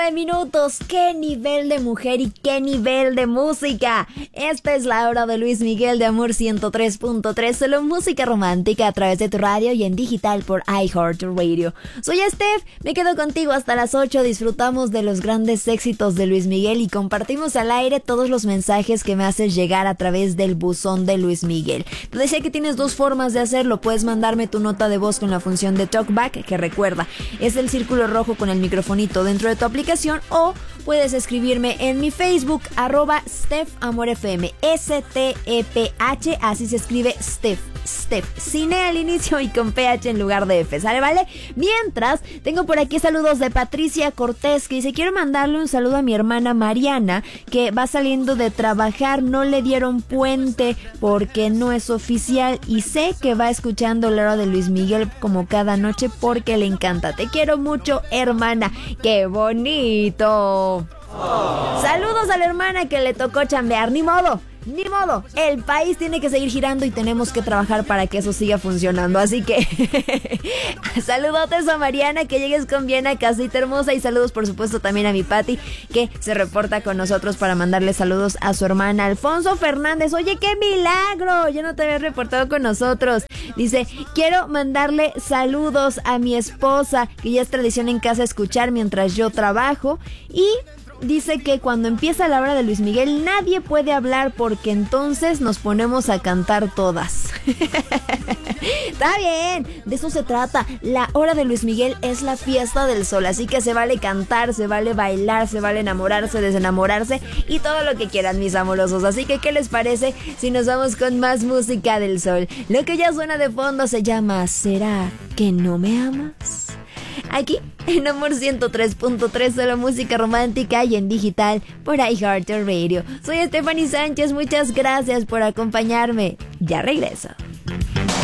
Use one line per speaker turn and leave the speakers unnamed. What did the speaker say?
De minutos, qué nivel de mujer y qué nivel de música. Esta es la hora de Luis Miguel de Amor 103.3, solo música romántica a través de tu radio y en digital por iHeartRadio. Soy Steph, me quedo contigo hasta las 8, disfrutamos de los grandes éxitos de Luis Miguel y compartimos al aire todos los mensajes que me haces llegar a través del buzón de Luis Miguel. Te decía que tienes dos formas de hacerlo, puedes mandarme tu nota de voz con la función de TalkBack, que recuerda, es el círculo rojo con el microfonito dentro de tu aplicación, o puedes escribirme en mi Facebook, @StephAmorFM, STEPH, así se escribe Steph, sin E al inicio y con PH en lugar de F, ¿sale? ¿Vale? Mientras, tengo por aquí saludos de Patricia Cortés, que dice, quiero mandarle un saludo a mi hermana Mariana, que va saliendo de trabajar, no le dieron puente porque no es oficial, y sé que va escuchando la hora de Luis Miguel como cada noche porque le encanta. Te quiero mucho, hermana. ¡Qué bonito! Saludos a la hermana que le tocó chambear, ni modo, el país tiene que seguir girando y tenemos que trabajar para que eso siga funcionando, así que saludotes a Mariana, que llegues con bien a casita hermosa, y saludos por supuesto también a mi Pati, que se reporta con nosotros para mandarle saludos a su hermana. Alfonso Fernández, oye, qué milagro, ya no te habías reportado con nosotros. Dice, quiero mandarle saludos a mi esposa, que ya es tradición en casa escuchar mientras yo trabajo, y dice que cuando empieza la hora de Luis Miguel nadie puede hablar porque entonces nos ponemos a cantar todas. Está bien, de eso se trata. La hora de Luis Miguel es la fiesta del sol, así que se vale cantar, se vale bailar, se vale enamorarse, desenamorarse y todo lo que quieran, mis amorosos. Así que, ¿qué les parece si nos vamos con más música del sol? Lo que ya suena de fondo se llama ¿Será que no me amas? Aquí en Amor 103.3, solo música romántica y en digital por iHeartRadio. Soy Stephanie Sánchez, muchas gracias por acompañarme. Ya regreso.